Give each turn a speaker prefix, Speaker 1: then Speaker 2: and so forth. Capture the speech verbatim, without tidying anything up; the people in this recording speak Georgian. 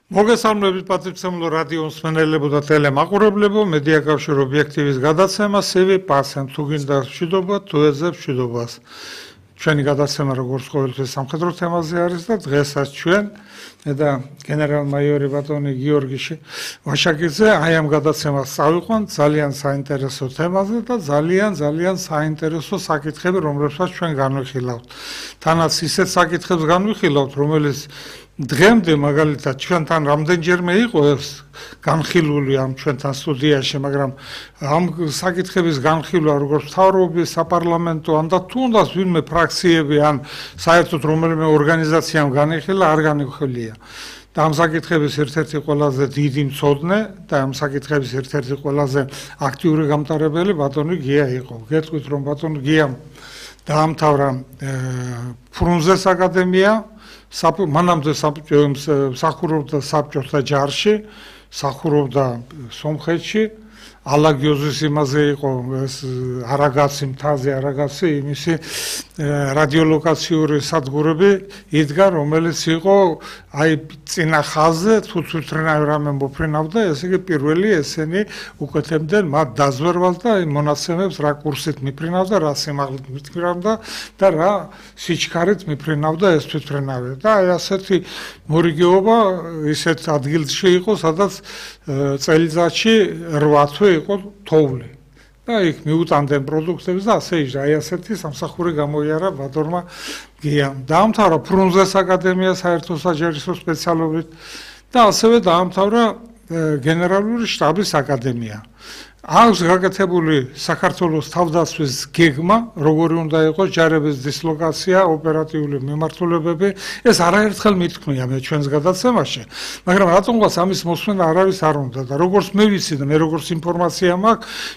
Speaker 1: მოგესალმებით პატრიცემლო რადიო მსმენელებო და ტელემაყურებლებო, მედია კავშირ ობიექტივის გადაცემა სივი პასენ, თუ გინდა მშვიდობა, თუ ეძებ მშვიდობას. ჩვენი გადაცემა როგორც ყოველთვის სამხედრო თემაზე არის და დღესაც ჩვენ და გენერალ-მაიორი ბატონი გიორგი ვაშაკიძე აი ამ გადაცემას წავიყვანთ ძალიან საინტერესო თემაზე და ძალიან ძალიან საინტერესო საკითხები, რომლებსაც ჩვენ განვიხილავთ. თანაც ისეთ საკითხებს განვიხილავთ, რომელიც დღემდე მაგალითად ჩვენთან რამდენჯერმე იყო ეს განხილული ამ ჩვენთან სტუდიაში, მაგრამ ამ საკითხების განხილვა როგორც მთავრობის, საპარლამენტო ან და თუნდაც ვინმე ფრაქციები ან საერთოდ რომელიმე ორგანიზაციამ განიხილა, არ განიხილია. და ამ საკითხების ერთ-ერთი ყველაზე დიდი მცოდნე და ამ საკითხების ერთ-ერთი ყველაზე აქტიური გამტარებელი ბატონი გია იყო. გეტყვით რომ ბატონი გიამ დაამთავრა ფრუნზეს აკადემია, მანამდე მსახურობდა საბჭოთა ჯარში, მსახურობდა სომხეთში, ალაგიოზის იმაზე იყო ეს არაგაცი მთაზე არაგაცი იმისი რადიოლოკაციური სადგურები იდგა, რომელიც იყო აი წინა ხაზზე თუ თვითმფრინავი რამე მოფრინავდა, ესე იგი პირველი ესენი უკეთებდნენ მათ დაზვერვას და მონაცემებს რა კურსით მიფრინავდა, რა სიმაღლით მიფრინავდა და რა სიჩქარით მიფრინავდა ეს თვითმფრინავი. და აი ასეთი მორიგეობა ისეთ ადგილში იყო, სადაც წელიწადში რვა თვე იყო თოვლი. და იქ მიუტანდნენ პროდუქტებს და ასე ისე, აი ასეთი სამსახური გამოიარა ბატონმა გიამ. დაამთავრა ფრუნზეს აკადემია საერთო საჯარისო სპეციალობით და ასევე დაამთავრა გენერალური შტაბის აკადემია. აქვს გაკეთებული საქართველოს თავდაცვის გეგმა, როგორი უნდა იყოს ჯარების დისლოკაცია, ოპერატიული მიმართულებები, ეს არაერთხელ მithქმია მე ჩვენს გადაცემაში, მაგრამ რატომღაც ამის მოსმენა არავის არ უნდა და როგორც მე ვიცი და მე როგორც ინფორმაცია მაქვს,